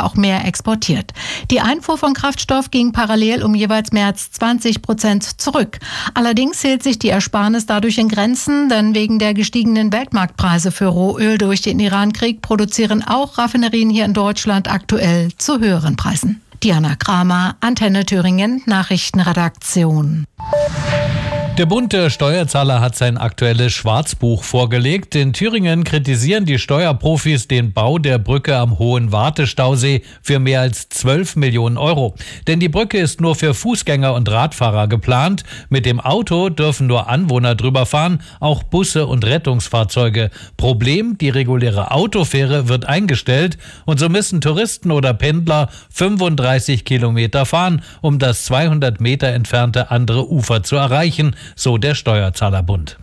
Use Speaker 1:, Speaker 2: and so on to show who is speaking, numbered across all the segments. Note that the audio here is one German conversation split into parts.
Speaker 1: wurde auch mehr exportiert. Die Einfuhr von Kraftstoff ging parallel um jeweils mehr als 20% zurück. Allerdings hielt sich die Ersparnis dadurch in Grenzen, denn wegen der gestiegenen Weltmarktpreise für Rohöl durch den Irankrieg produzieren auch Raffinerien hier in Deutschland aktuell zu höheren Preisen. Diana Kramer, Antenne Thüringen, Nachrichtenredaktion.
Speaker 2: Der Bund der Steuerzahler hat sein aktuelles Schwarzbuch vorgelegt. In Thüringen kritisieren die Steuerprofis den Bau der Brücke am Hohen Wartestausee für mehr als 12 Millionen Euro. Denn die Brücke ist nur für Fußgänger und Radfahrer geplant. Mit dem Auto dürfen nur Anwohner drüber fahren, auch Busse und Rettungsfahrzeuge. Problem, die reguläre Autofähre wird eingestellt und so müssen Touristen oder Pendler 35 Kilometer fahren, um das 200 Meter entfernte andere Ufer zu erreichen, so der Steuerzahlerbund.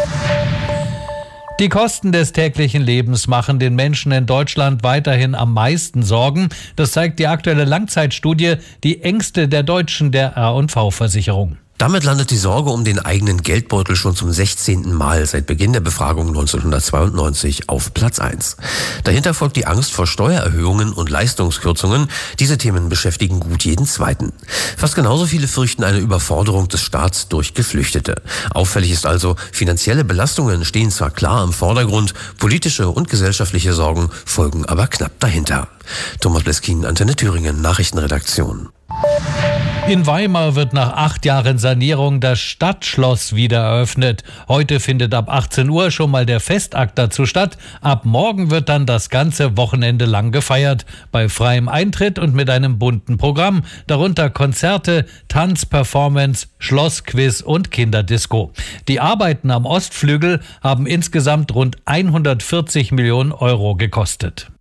Speaker 2: Die Kosten des täglichen Lebens machen den Menschen in Deutschland weiterhin am meisten Sorgen. Das zeigt die aktuelle Langzeitstudie, die Ängste der Deutschen der R&V-Versicherung.
Speaker 3: Damit landet die Sorge um den eigenen Geldbeutel schon zum 16. Mal seit Beginn der Befragung 1992 auf Platz 1. Dahinter folgt die Angst vor Steuererhöhungen und Leistungskürzungen. Diese Themen beschäftigen gut jeden Zweiten. Fast genauso viele fürchten eine Überforderung des Staats durch Geflüchtete. Auffällig ist also, finanzielle Belastungen stehen zwar klar im Vordergrund, politische und gesellschaftliche Sorgen folgen aber knapp dahinter. Thomas Bleskin, Antenne Thüringen, Nachrichtenredaktion.
Speaker 2: In Weimar wird nach 8 Jahren Sanierung das Stadtschloss wieder eröffnet. Heute findet ab 18 Uhr schon mal der Festakt dazu statt. Ab morgen wird dann das ganze Wochenende lang gefeiert. Bei freiem Eintritt und mit einem bunten Programm. Darunter Konzerte, Tanz, Performance, Schlossquiz und Kinderdisco. Die Arbeiten am Ostflügel haben insgesamt rund 140 Millionen Euro gekostet.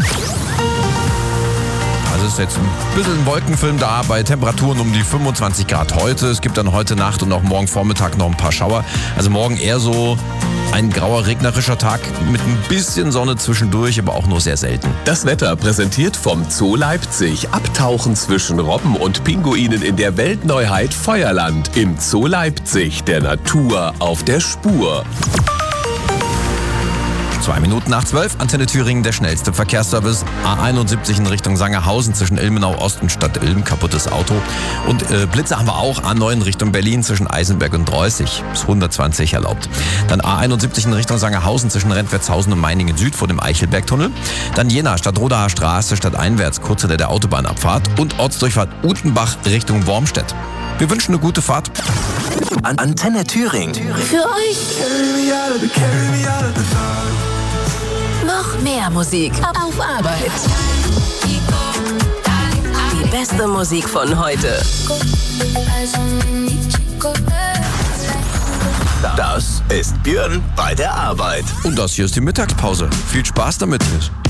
Speaker 4: Also ist jetzt ein bisschen ein Wolkenfilm da bei Temperaturen um die 25 Grad heute. Es gibt dann heute Nacht und auch morgen Vormittag noch ein paar Schauer. Also morgen eher so ein grauer, regnerischer Tag mit ein bisschen Sonne zwischendurch, aber auch nur sehr selten.
Speaker 5: Das Wetter präsentiert vom Zoo Leipzig. Abtauchen zwischen Robben und Pinguinen in der Weltneuheit Feuerland. Im Zoo Leipzig, der Natur auf der Spur.
Speaker 4: 2 Minuten nach 12, Antenne Thüringen, der schnellste Verkehrsservice. A71 in Richtung Sangerhausen zwischen Ilmenau Ost und Stadt Ilm, kaputtes Auto. Und Blitze haben wir auch, A9 in Richtung Berlin zwischen Eisenberg und Dreußig, ist 120 erlaubt. Dann A71 in Richtung Sangerhausen zwischen Rentwertshausen und Meiningen Süd vor dem Eichelbergtunnel. Dann Jena, Stadtrodaer Straße, stadteinwärts, kurz hinter der Autobahnabfahrt. Und Ortsdurchfahrt Utenbach Richtung Wormstedt. Wir wünschen eine gute Fahrt.
Speaker 6: Antenne Thüringen.
Speaker 7: Für euch. Noch mehr Musik auf Arbeit. Die beste Musik von heute.
Speaker 6: Das ist Björn bei der Arbeit.
Speaker 4: Und das hier ist die Mittagspause. Viel Spaß damit.